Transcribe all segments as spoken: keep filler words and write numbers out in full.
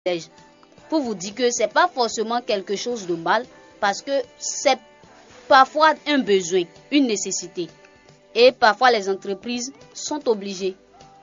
privilèges. Pour vous dire que c'est pas forcément quelque chose de mal, parce que c'est parfois un besoin, une nécessité. Et parfois les entreprises sont obligées.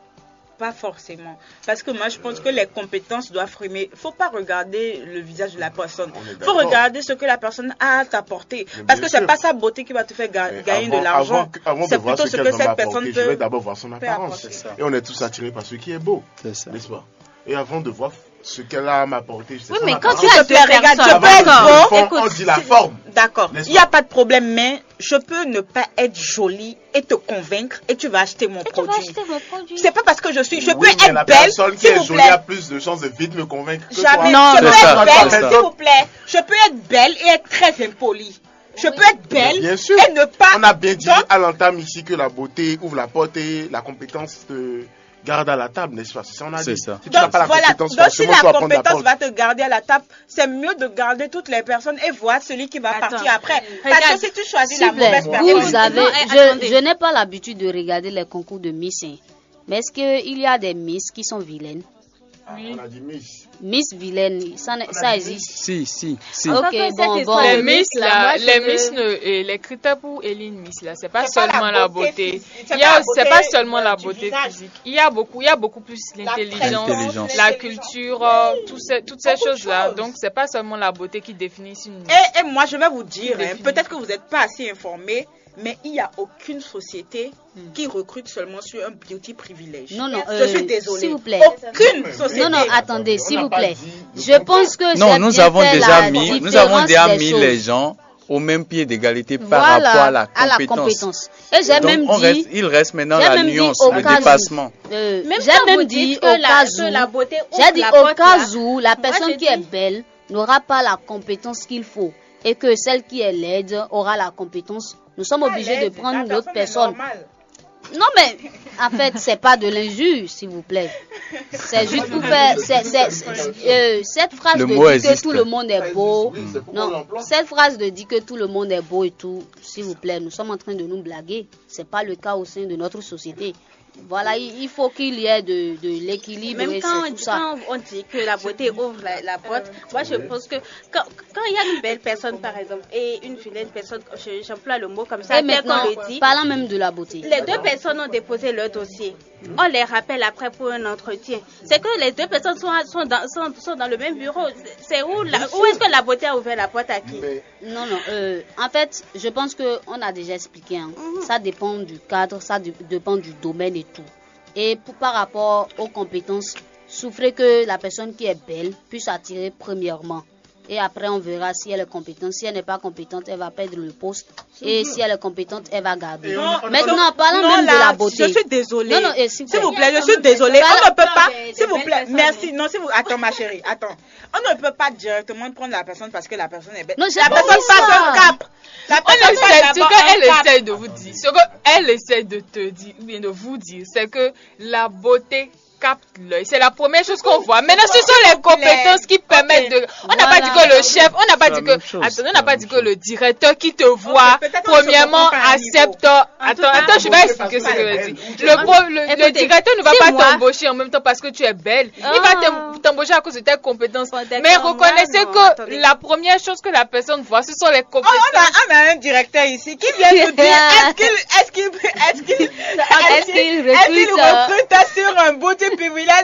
Pas forcément. Parce que moi, je pense que les compétences doivent frimer. Il ne faut pas regarder le visage de la personne. Il faut regarder ce que la personne a à t'apporter. Parce que ce n'est pas sa beauté qui va te faire ga gagner avant, de l'argent. C'est plutôt ce, ce que cette personne peut. Je vais d'abord voir son apparence. Et on est tous attirés par ce qui est beau. N'est-ce pas? Et avant de voir ce qu'elle a à m'apporter, oui, mais quand tu as deux regarde, je peux être beau. On dit la forme. D'accord. Il n'y a pas de problème, mais je peux ne pas être jolie et te convaincre et tu vas acheter mon et produit. produit. C'est pas parce que je suis, je oui, peux être la belle. Personne qui est jolie a plus de chances de vite me convaincre que Jamais. toi. Non, je peux ça, être belle, s'il vous plaît. Je peux être belle et être très impolie. Je oui. peux être belle bien sûr. et ne pas. On a bien dit Donc, à l'entame ici que la beauté ouvre la porte et la compétence te garde à la table, n'est-ce pas? C'est ça, on a dit. Ça. Si tu n'as pas la voilà. compétence, Donc si la compétence la va te garder à la table, c'est mieux de garder toutes les personnes et voir celui qui va Attends. partir après. Regarde, parce que si tu choisis la mauvaise vous personne, avez, non, je, je n'ai pas l'habitude de regarder les concours de Miss, hein. Mais est-ce qu'il y a des Miss qui sont vilaines? Oui. On a dit Miss. Miss vilaine, ça, ça existe. Si, si, si. Ok, bon, bon. Les Miss, là, les veux... Miss, ne, et les critères pour Eline Miss, là, c'est pas c'est seulement pas la beauté. beauté Il y a, c'est c'est pas seulement la beauté visage. physique. Il y a beaucoup, il y a beaucoup plus l'intelligence, la culture, euh, tout ces, toutes ces choses-là. Donc, c'est pas seulement la beauté qui définit une. Et, et moi, je vais vous dire, hein, peut-être que vous n'êtes pas assez informés. Mais il n'y a aucune société hmm. qui recrute seulement sur un beauty privilège. Non, non, euh, je suis désolée. S'il vous plaît. Aucune société. Non, non, attendez, s'il vous plaît. Je pense que non, nous avons déjà mis, nous avons déjà mis les gens au même pied d'égalité par voilà, rapport à la compétence. À la compétence. Et j'ai même dit, reste, il reste maintenant la nuance, le dépassement. Euh, j'ai même dit au cas où, j'ai dit au cas où la personne qui est belle n'aura pas la compétence qu'il faut et que celle qui est laide aura la compétence. Nous sommes obligés de prendre une autre personne. Non, mais en fait, c'est pas de l'injure, s'il vous plaît. C'est juste pour faire. C'est, c'est, c'est, euh, cette phrase le de dire existe. Que tout le monde est beau. Non, cette phrase de dire que tout le monde est beau et tout, s'il vous plaît, nous sommes en train de nous blaguer. C'est pas le cas au sein de notre société. Voilà, il faut qu'il y ait de, de l'équilibre. Même et quand, tout on, ça. quand on dit que la beauté ouvre la, la porte, moi je pense que quand, quand il y a une belle personne par exemple et une vilaine personne, j'emploie le mot comme ça, et maintenant, tel qu'on le dit, parlant même de la beauté. Les deux personnes ont déposé leur dossier. On les rappelle après pour un entretien. C'est que les deux personnes sont, sont, dans, sont, sont dans le même bureau. C'est où, la, où est-ce que la beauté a ouvert la porte à qui? Non, non. Euh, en fait, je pense qu'on a déjà expliqué. Hein. Mm-hmm. Ça dépend du cadre, ça du, dépend du domaine et tout. Et pour, par rapport aux compétences, souffrez que la personne qui est belle puisse attirer premièrement. Et après, on verra si elle est compétente. Si elle n'est pas compétente, elle va perdre le poste. Et si elle est compétente, elle va garder. Non, maintenant, parlons non, même là, de la beauté. Je suis désolée. Non, non, et s'il vous plaît, je suis désolée. On ne peut pas. S'il vous plaît, merci. Non, s'il vous attends, ma chérie, attends. On ne peut pas directement prendre la personne parce que la personne est belle. Non, la personne passe un cap. La personne essaie, ce qu'elle essaie de vous dire, ce qu'elle essaie de te dire, ou bien de vous dire, c'est que la beauté capte l'œil. C'est la première chose qu'on voit. Maintenant, ce sont les compétences qui permettent de... On n'a pas dit que le chef, on n'a pas dit que... Attends, on n'a pas dit que le directeur qui te voit, premièrement, accepte... Attends, attends, je vais expliquer ce que je veux dire. Le, le directeur ne va pas t'embaucher en même temps parce que tu es belle. Il va t'embaucher à cause de tes compétences. Mais reconnaissez que la première chose que la personne voit, ce sont les compétences. On a un directeur ici qui vient nous dire est-ce qu'il est-ce qu'il est-ce qu'il est-ce qu'il recrute sur un beauty privilège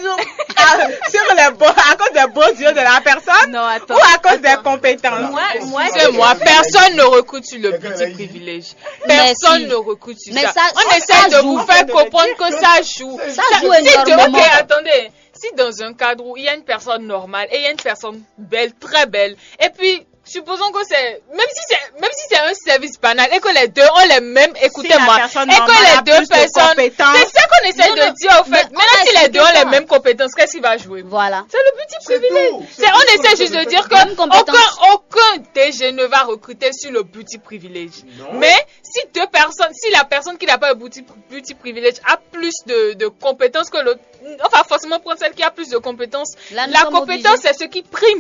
ou sur les beaux, à cause des beaux yeux de la personne non, attends, ou à cause attends. des compétences. Moi, moi, c'est moi. Personne ne recrute sur le beauty privilège. Personne si. ne recrute sur ça. ça. On ça, essaie ça de joue. vous faire comprendre que ça joue. Ça, ça joue énormément. Ok, attendez. Si dans un cadre où il y a une personne normale et il y a une personne belle, très belle, et puis supposons que c'est, même si c'est, même si c'est un service banal et que les deux ont les mêmes, écoutez-moi, si et que les deux personnes, c'est ça qu'on essaie non, de non, dire au fait. Maintenant, si les deux ont les mêmes compétences, qu'est-ce qu'il va jouer? Voilà. C'est le petit privilège. C'est, on essaie juste de dire que aucun, aucun D G ne va recruter sur le petit privilège. Non. Mais si deux personnes, si la personne qui n'a pas le petit, petit privilège a plus de, de compétences que l'autre, on va forcément prendre celle qui a plus de compétences. Là, la compétence, c'est ce qui prime.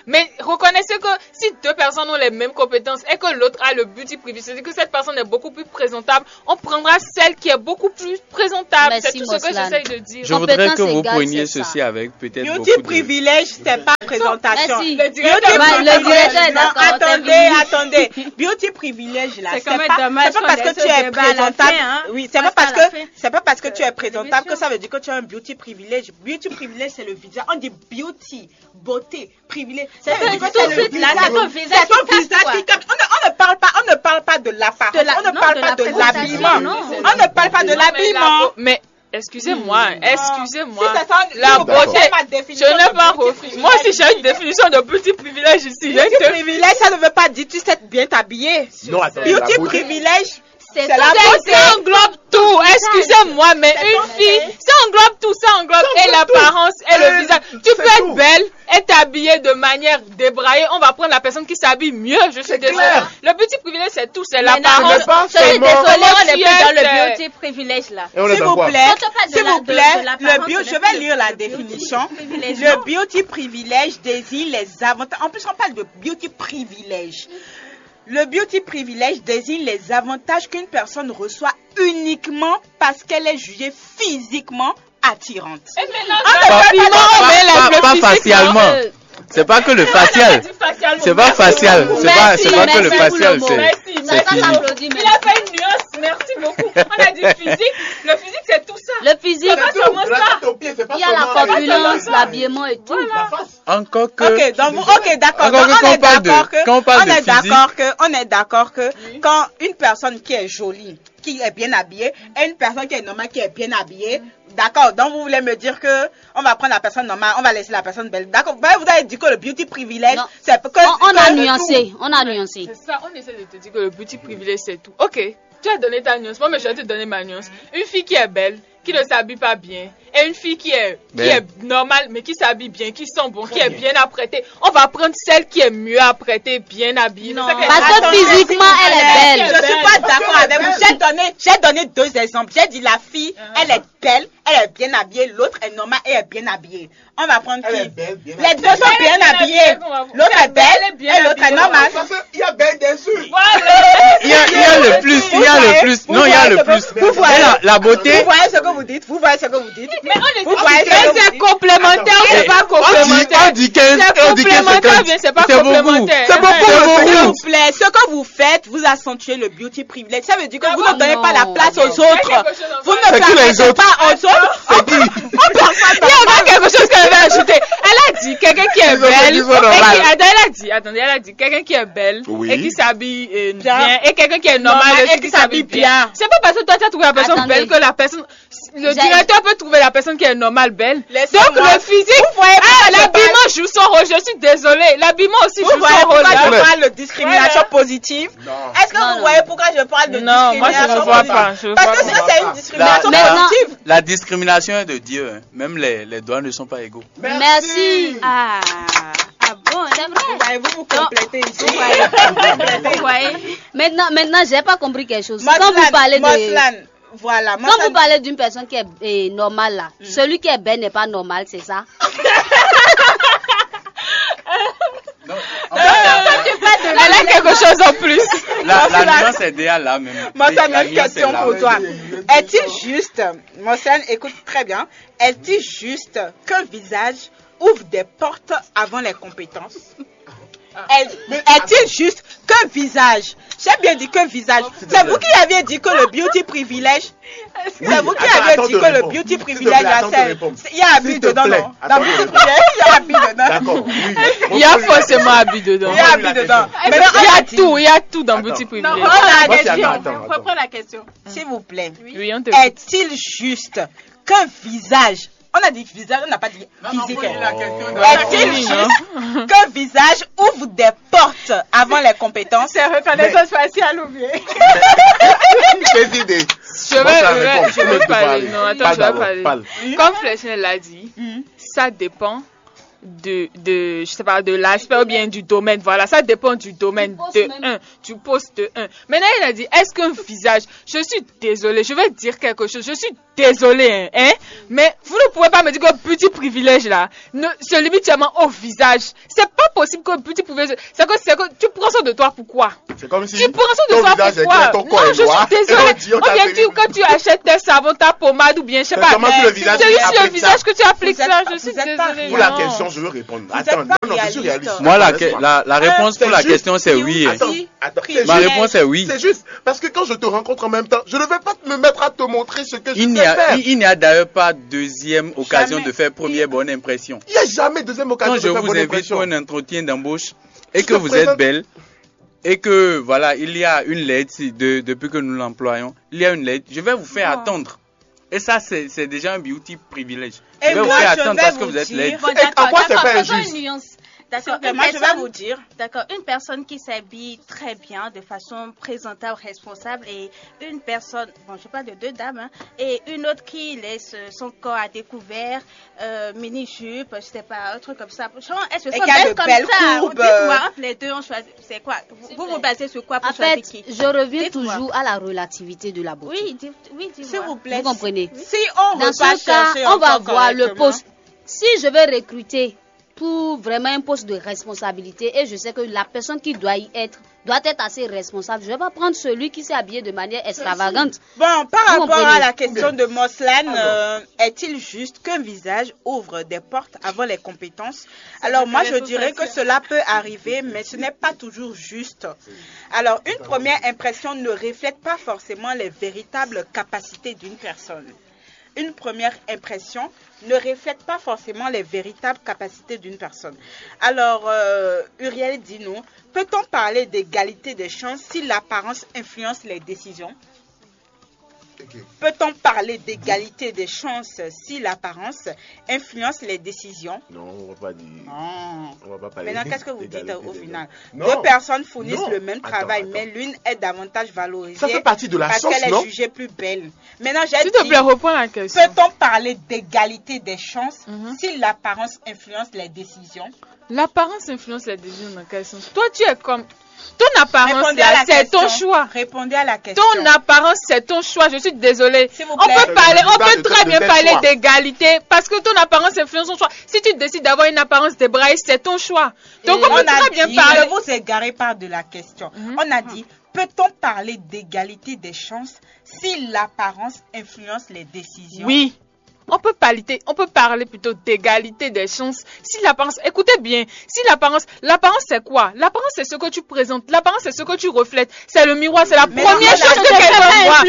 Mais reconnaissez que si deux personnes ont les mêmes compétences et que l'autre a le beauty privilege, c'est-à-dire que cette personne est beaucoup plus présentable, on prendra celle qui est beaucoup plus présentable. C'est tout ce que j'essaye de dire. Je voudrais que vous preniez ceci avec peut-être beaucoup de... Beauty privilege, c'est pas présentation. Merci. Le directeur, ouais, le directeur est d'accord. Attendez, attendez. Beauty privilege là, c'est pas, pas parce que tu es présentable. Hein? Oui, c'est pas parce que c'est pas parce que tu es présentable que ça veut dire que tu as un beauty privilege. Beauty privilege, c'est le visage. On dit beauty, beauté, privilège. C'est tout de suite là, c'est ton visage. C'est ton visage qui capte. On ne parle pas, on ne parle pas de l'apparence. On ne parle pas de l'habillement. On ne parle pas de l'habillement. Mais excusez-moi, excusez-moi. Si la beauté, je n'ai pas refusé. Moi aussi, j'ai une définition de beauty privilège ici. Beauty privilège, ça ne veut pas dire tu sais bien t'habiller. Non, attends. Beauty privilège, c'est la beauté. Ça englobe tout. Excusez-moi, mais une fille, ça englobe tout, ça englobe et l'apparence et le visage. Tu peux être belle et t'habiller de manière débraillée. On va prendre la personne qui s'habille mieux. Je suis désolée. Le beauty privilège, c'est tout, c'est l'apparence. Je suis désolée, on n'est plus dans le beauty privilège là. S'il vous plaît, s'il vous plaît, le bio, je vais lire la définition. Le beauty privilège désigne les avantages. En plus, on parle de beauty privilège. Le beauty privilège désigne les avantages qu'une personne reçoit uniquement parce qu'elle est jugée physiquement attirante. Pas facialement. C'est pas que le facial. C'est pas facial. C'est pas, c'est pas que le facial. C'est Il a fait une nuance. Merci beaucoup. On a dit physique. Le physique, c'est tout ça. Le physique, il y a la corpulence, l'habillement et tout. Encore que. Ok, donc, ok, d'accord. Donc, on est d'accord que, on est d'accord que, on est d'accord que, quand une personne qui est jolie, qui est bien habillée, et une personne qui est normale, qui est bien habillée, d'accord. Donc, vous voulez me dire que, on va prendre la personne normale, on va laisser la personne belle. D'accord. Vous avez dit que le beauty privilège, c'est que. On, on a nuancé, on a nuancé. C'est ça, on essaie de te dire que le beauty privilège, c'est tout. Ok. Tu as donné ta nuance, moi mais je vais te donner ma nuance. Une fille qui est belle, qui ne s'habille pas bien, et une fille qui est, qui est normale, mais qui s'habille bien, qui sent bon, qui est bien apprêtée. On va prendre celle qui est mieux apprêtée, bien habillée. Non. Parce que physiquement, elle est belle. Je ne suis pas d'accord avec vous. J'ai donné, j'ai donné deux exemples. J'ai dit la fille, elle est belle, elle est bien habillée, l'autre est normale et est bien habillée. On va prendre qui? Les deux sont bien habillés. L'autre est belle et l'autre est normale. Il y a belle dessus. Il y a, il y a le plus, il y a le plus. Non, il y a le plus. Vous voyez la, la beauté. Vous voyez ce que vous dites. Vous voyez ce que vous dites. Mais on est vous voyez ce que c'est complémentaire, c'est pas complémentaire. On dit quinze, on dit quinze, c'est pas complémentaire. C'est beaucoup. S'il vous plaît, ce que vous faites, vous accentuez le beauty privilège. Ça veut dire que vous ne donnez pas la place aux autres. Vous ne permettez pas aux autres. Il y a quelque chose qu'elle avait ajouté. Elle a dit quelqu'un qui est belle. Elle a dit, attendez, elle a dit quelqu'un qui est belle et qui s'habille bien et quelqu'un qui est normal et qui s'habille bien. C'est pas parce que toi tu as trouvé la personne belle que la personne, le directeur peut trouver la personne qui est normale belle. Donc le physique, ah, l'habillement joue son rôle. Je suis désolée, l'habillement aussi joue son rôle. Pourquoi je parle de discrimination positive? Est-ce que vous voyez pourquoi je parle de discrimination positive? Non, moi je ne vois pas. Parce que ça c'est une discrimination positive. La discrimination est de Dieu. Même les les doigts ne sont pas égaux. Merci. Ah, ah bon, c'est vrai. Vous vous complétez ici. Vous voyez. Maintenant, maintenant, j'ai pas compris quelque chose. Quand vous parlez de, voilà. Quand vous parlez d'une personne qui est eh, normale là, mm. celui qui est belle n'est pas normal, c'est ça? Non, en fait, euh, elle a quelque chose en plus. La, la nuance est déjà là même. Moi, ça a une question pour toi. Est-il juste, Mossène, écoute très bien, est-il juste qu'un visage ouvre des portes avant les compétences? Est-il juste qu'un visage, j'ai bien dit qu'un visage, c'est vous qui aviez dit que le beauty privilège, c'est vous qui aviez dit que le beauty privilège, il y a abus dedans, non? Dans beauty privilège, il y a abus dedans. D'accord, oui. Il y a forcément abus dedans. Il y a abus dedans. Mais il y a tout, il y a tout dans beauty privilège. Reprends la question. S'il vous plaît. Est-il juste qu'un visage, on a dit visage, on n'a pas dit physique. Est-il juste qu'un visage ouvre des portes avant les compétences? C'est reconnaissance faciale ou bien? Des idées. Je vais, je vais parler. Non, attends, je vais parler. Comme Fleschner l'a dit, ça dépend de, de, je sais pas, de l'aspect ou bien du domaine. Voilà, ça dépend du domaine de un, du poste de un. Maintenant, il a dit, est-ce qu'un visage, je suis désolée, je vais dire quelque chose, je suis désolée, hein, mais vous ne pouvez pas me dire que le petit privilège là ne se limite seulement au visage. C'est pas possible que beauty privilège. C'est que, c'est que tu prends soin de toi pourquoi? C'est comme si tu prends soin de toi pourquoi? Non, je suis désolée. Ou bien tu, quand tu achètes tes savons, ta pommade ou bien je sais pas. C'est le visage, c'est le visage que tu appliques ça. Je suis désolée. Pour la question, je veux répondre. Attends, non, non, je suis réaliste. Moi, la, la, la réponse pour la question, c'est oui. Attends, attends, ma réponse est oui. C'est juste parce que quand je te rencontre en même temps, je ne vais pas me mettre à te montrer ce que je il sais faire. Il n'y a d'ailleurs pas deuxième occasion de faire première bonne impression. Il n'y a jamais deuxième occasion de faire bonne impression. Quand je vous invite pour un entretien d'embauche et que vous êtes belle et que voilà, il y a une lettre de, depuis que nous l'employons, il y a une lettre, je vais vous faire non. attendre. Et ça, c'est déjà un beauty privilège. Je vais vous faire attendre parce que vous êtes laide. Bon, en quoi c'est pas injuste? D'accord, moi personne, je vais vous dire. D'accord, une personne qui s'habille très bien, de façon présentable, responsable, et une personne, bon, je parle de deux dames, hein, et une autre qui laisse son corps à découvert, euh, mini-jupe, je sais pas, un truc comme ça. Est-ce que c'est belle comme belles ça? Courbes. Dites-moi, entre les deux, on choisit. C'est quoi? Vous vous basez sur quoi pour en fait, qui? Je reviens toujours à la relativité de la beauté. Oui, dites, oui, dis-moi. S'il vous plaît. Vous comprenez? Si on Dans ce cas, on va voir le poste. Si je vais recruter pour vraiment un poste de responsabilité et je sais que la personne qui doit y être doit être assez responsable, je ne vais pas prendre celui qui s'est habillé de manière extravagante. Bon, par Vous rapport à la question de Moslane, euh, est-il juste qu'un visage ouvre des portes avant les compétences? Alors moi je dirais que cela peut arriver, mais ce n'est pas toujours juste. Alors une première impression ne reflète pas forcément les véritables capacités d'une personne. Une première impression ne reflète pas forcément les véritables capacités d'une personne. Alors, euh, Uriel, dis-nous, peut-on parler d'égalité des chances si l'apparence influence les décisions? Okay. Peut-on parler d'égalité des chances si l'apparence influence les décisions? Non, on ne va pas dire. Non. On va pas parler. Maintenant, qu'est-ce que vous dites au final? Non. Deux personnes fournissent non. le même travail, attends, mais attends. l'une est davantage valorisée. Ça fait partie de la parce chance, qu'elle non? est jugée plus belle. Maintenant, j'ai S'il te plaît, reprends la question. Peut-on parler d'égalité des chances mm-hmm. si l'apparence influence les décisions? L'apparence influence les décisions dans quel sens? Toi, tu es comme... Ton apparence, là, c'est ton choix. Répondez à la question. Ton apparence, c'est ton choix. Je suis désolée. On peut parler, on peut très bien parler d'égalité parce que ton apparence influence ton choix. Si tu décides d'avoir une apparence débraillée, c'est ton choix. Donc, on, on peut très bien parler. Je vous égarez par de la question. Mm-hmm. On a dit, peut-on parler d'égalité des chances si l'apparence influence les décisions? Oui. On peut parler, on peut parler plutôt d'égalité des chances. Si l'apparence, écoutez bien, si l'apparence, l'apparence c'est quoi? L'apparence c'est ce que tu présentes, l'apparence c'est ce que tu reflètes, c'est le miroir, c'est la mais première chose que quelqu'un voit.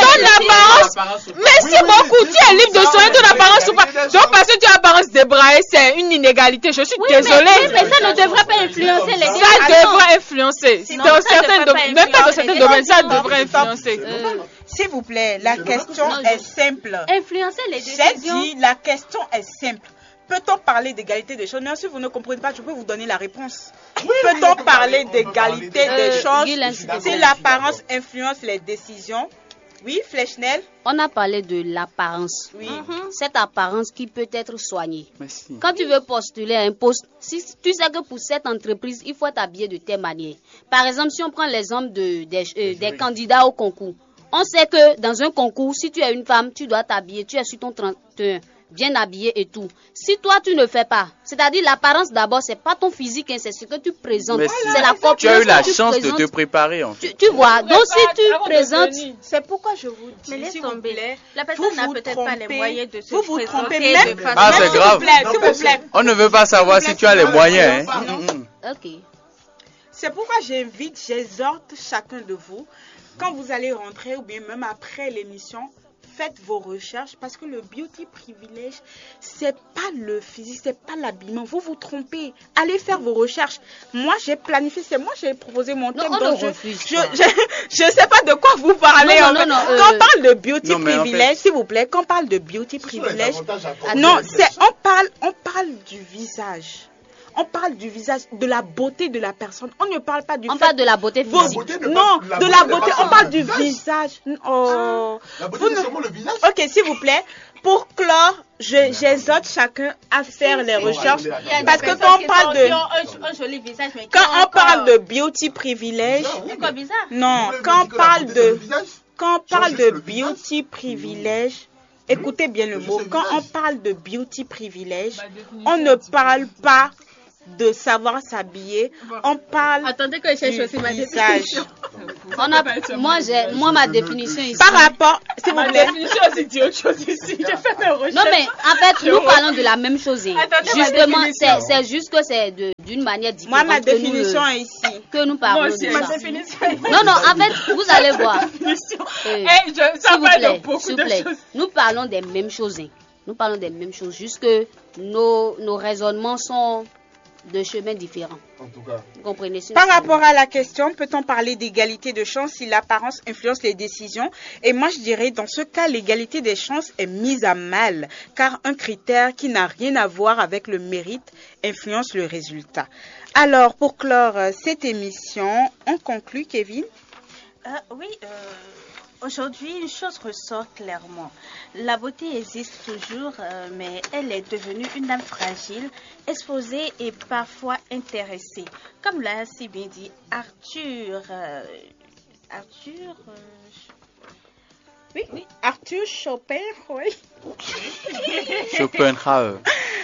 Ton apparence, merci beaucoup, tu es libre de soigner ton apparence ou pas. Donc parce que tu as apparence débraillée, c'est une inégalité, je suis oui, désolée. Mais, mais ça ne devrait pas influencer les décisions. Ça devrait influencer. Dans certains domaines, même pas dans certains domaines, ça devrait influencer. S'il vous plaît, la question est simple. Influencer les décisions. J'ai dit, la question est simple. Peut-on parler d'égalité des choses? Mais si vous ne comprenez pas, je peux vous donner la réponse. Oui, Peut-on oui, parler d'égalité euh, des choses si l'apparence influence les décisions? Oui, Flechnel? On a parlé de l'apparence. Oui. Mm-hmm. Cette apparence qui peut être soignée. Merci. Quand tu veux postuler à un poste, si tu sais que pour cette entreprise, il faut être habillé de telle manière. Par exemple, si on prend l'exemple de, des, euh, des candidats au concours. On sait que dans un concours, si tu es une femme, tu dois t'habiller, tu es sur ton trente et un, bien habillé et tout. Si toi, tu ne fais pas, c'est-à-dire l'apparence d'abord, c'est pas ton physique, hein, c'est ce que tu présentes. C'est la corpulence. Tu as eu la chance présentes. de te préparer. En fait. tu, tu vois, donc si tu présentes... C'est pourquoi je vous dis, mais laisse s'il tomber. vous plaît, la personne n'a peut-être pas les moyens de se vous vous trompez même. De ah, c'est grave. S'il vous plaît. On ne veut pas savoir si tu as les moyens. Hein. Mm-hmm. Ok. C'est pourquoi j'invite, j'exhorte chacun de vous, quand vous allez rentrer ou bien même après l'émission, faites vos recherches parce que le beauty privilège, c'est pas le physique, c'est pas l'habillement. Vous vous trompez. Allez faire vos recherches. Moi, j'ai planifié, c'est moi j'ai proposé mon thème. Non, donc je, refuse, je, je, je sais pas de quoi vous parlez. Non, en non, fait. non, quand euh... on parle de beauty non, privilège, en fait... s'il vous plaît, quand on parle de beauty privilège, non, c'est on parle, on parle du visage. On parle du visage, de la beauté de la personne. On ne parle pas du On fait... parle de la beauté physique. Beauté non, la de la beauté. On parle du visage. Oh. La beauté, c'est seulement le visage. Ok, s'il vous plaît. Pour clore, j'exhorte chacun à faire les recherches. Parce que quand on parle de... Un, un joli visage, mais quand on parle de beauty privilège... C'est quoi bizarre? Non, quand on parle de... Quand on parle de beauty privilège... Écoutez bien le mot. Quand on parle de beauty privilège, on ne parle pas de savoir s'habiller. Bon. On parle Attendez que je cherche aussi ma définition. On a, moi, j'ai, moi, ma définition ici. Par rapport, s'il vous ma plaît. définition, c'est dit autre chose ici. J'ai fait mes recherches. Non, mais en fait, nous parlons de la même chose. Hein. Attendez, justement, c'est, c'est juste que c'est de, d'une manière différente. Moi, ma définition que nous, est ici. Que nous parlons moi aussi, de ma ça. définition Non, non, en fait, vous allez voir. Euh, hey, je, ça va de beaucoup de plaît. choses. Nous parlons des mêmes choses. Hein. Nous parlons des mêmes choses. Juste que nos, nos raisonnements sont de chemins différents. En tout cas. Vous comprenez? Par rapport à la question, peut-on parler d'égalité de chance si l'apparence influence les décisions? Et moi, je dirais, dans ce cas, l'égalité des chances est mise à mal, car un critère qui n'a rien à voir avec le mérite influence le résultat. Alors, pour clore cette émission, on conclut, Kevin? euh, Oui, euh... Aujourd'hui, une chose ressort clairement. La beauté existe toujours, euh, mais elle est devenue une âme fragile, exposée et parfois intéressée. Comme l'a si bien dit Arthur. Euh, Arthur. Euh, oui, oui, Arthur Chopin, oui. Schopenhauer.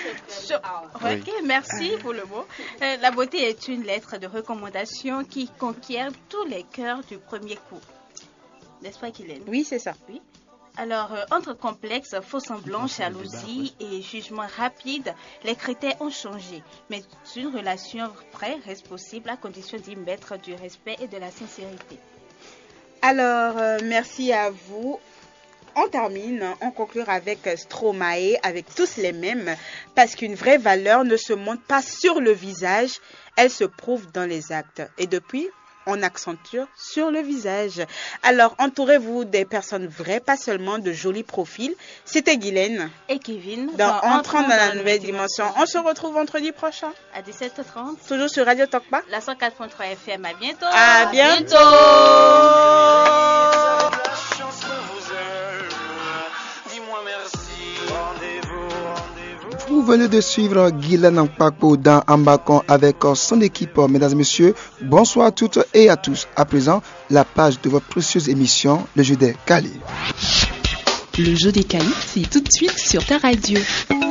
Ok, oui. Merci pour le mot. Euh, la beauté est une lettre de recommandation qui conquiert tous les cœurs du premier coup. N'est-ce pas, Guylaine? Oui, c'est ça. Oui. Alors, euh, entre complexe, faux semblant, jalousie et jugement rapide, les critères ont changé. Mais une relation vraie reste possible à condition d'y mettre du respect et de la sincérité. Alors, euh, merci à vous. On termine, on conclut avec Stromae, avec tous les mêmes, parce qu'une vraie valeur ne se montre pas sur le visage, elle se prouve dans les actes. Et depuis, on accentue sur le visage. Alors, entourez-vous des personnes vraies, pas seulement de jolis profils. C'était Guylaine et Kevin dans Entrant dans, dans la nouvelle dimension. dimension. On se retrouve vendredi prochain à dix-sept heures trente. Toujours sur Radio Tokpa. La cent quatre point trois F M. À bientôt. À bientôt. Vous venez de suivre Guylaine Nkpakpo dans Ambakon avec son équipe. Mesdames et messieurs, bonsoir à toutes et à tous. À présent, la page de votre précieuse émission, Le Jeu des Calés. Le Jeu des Calés, c'est tout de suite sur ta radio.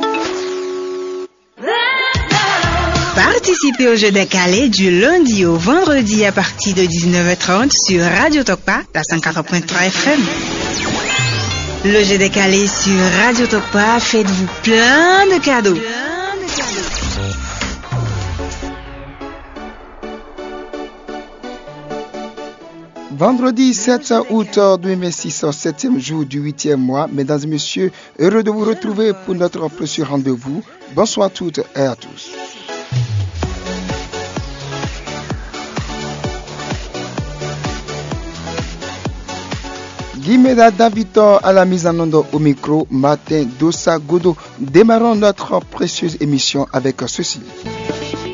Participez au Jeu des Calés du lundi au vendredi à partir de dix-neuf heures trente sur Radio Tokpa, la cent quatre point trois F M. Le Jeu des Calés sur Radio Tokpa, faites-vous plein de cadeaux. Plein de cadeaux. Vendredi sept août deux mille six, septième jour du huitième mois. Mesdames et messieurs, heureux de vous retrouver pour notre précieux rendez-vous. Bonsoir à toutes et à tous. Guimeda Davitor à la mise en onde au micro, Martin Dossa Godo. Démarrons notre précieuse émission avec ceci.